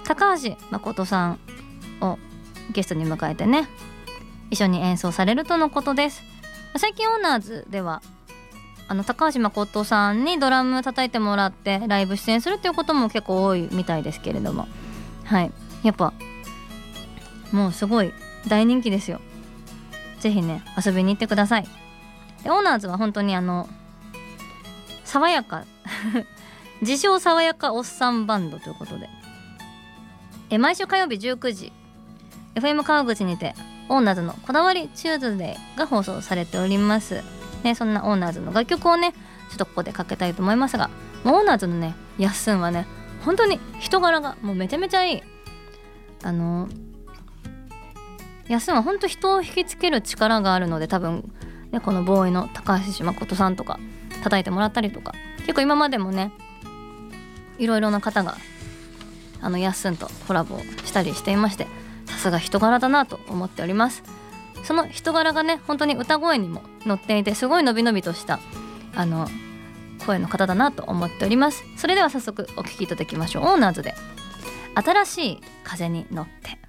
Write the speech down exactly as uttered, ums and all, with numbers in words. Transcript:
高橋誠さんをゲストに迎えてね一緒に演奏されるとのことです。最近オーナーズではあの高橋誠さんにドラム叩いてもらってライブ出演するっていうことも結構多いみたいですけれども、はいやっぱもうすごい大人気ですよ。ぜひね遊びに行ってください。でオーナーズは本当にあの爽やか自称爽やかおっさんバンドということでえ毎週火曜日じゅうくじ エフエム 川口にてオーナーズのこだわりチューズデーが放送されておりますね。そんなオーナーズの楽曲をねちょっとここでかけたいと思いますが、オーナーズのねやっすんはね本当に人柄がもうめちゃめちゃいい。あのやっすんは本当人を引きつける力があるので、多分ねこのボーイの高橋誠さんとか叩いてもらったりとか結構今までもねいろいろな方があのやっすんとコラボしたりしていまして、さすが人柄だなと思っております。その人柄がね本当に歌声にも乗っていてすごい伸び伸びとしたあの声の方だなと思っております。それでは早速お聴きいただきましょう。オーナーズで新しい風に乗って。